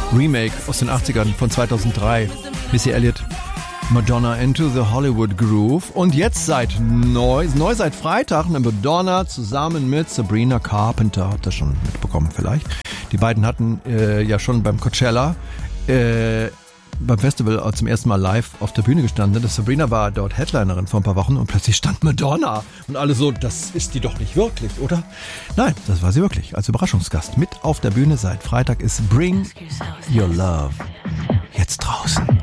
Remake aus den 80ern von 2003. Missy Elliott, Madonna Into the Hollywood Groove. Und jetzt neu seit Freitag eine Madonna zusammen mit Sabrina Carpenter. Habt ihr schon mitbekommen vielleicht? Die beiden hatten ja schon beim Coachella beim Festival zum ersten Mal live auf der Bühne gestanden. Das Sabrina war dort Headlinerin vor ein paar Wochen und plötzlich stand Madonna. Und alle so, das ist die doch nicht wirklich, oder? Nein, das war sie wirklich. Als Überraschungsgast mit auf der Bühne seit Freitag ist Bring Your Love. Jetzt draußen.